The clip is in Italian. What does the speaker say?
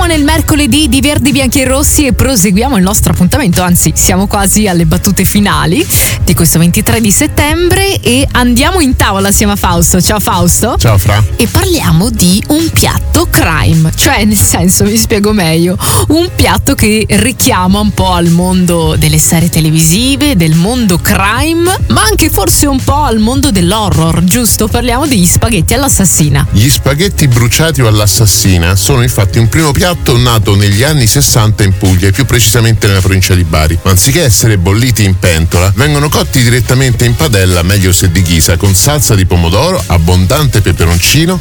nel mercoledì di Verdi, Bianchi e Rossi e proseguiamo il nostro appuntamento, anzi siamo quasi alle battute finali di questo 23 di settembre e andiamo in tavola assieme a Fausto. Ciao Fausto. Ciao Fra. E parliamo di un piatto crime, cioè nel senso, vi spiego meglio, un piatto che richiama un po' al mondo delle serie televisive, del mondo crime, ma anche forse un po' al mondo dell'horror, giusto? Parliamo degli spaghetti all'assassina. Gli spaghetti bruciati o all'assassina sono infatti un primo piatto nato negli anni 60 in Puglia e più precisamente nella provincia di Bari. Ma anziché essere bolliti in pentola, vengono cotti direttamente in padella, meglio se di ghisa, con salsa di pomodoro, abbondante peperoncino,